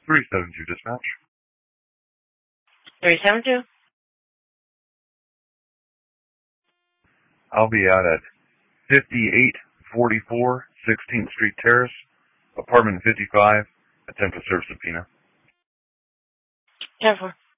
372 dispatch. 372. I'll be out at 5844 16th Street Terrace, apartment 55, attempt to serve subpoena. 10-4.